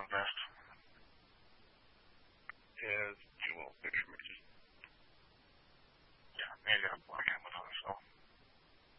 How fast? Yeah, it's too little picture me. Just Yeah, maybe I'm blocking with on, so.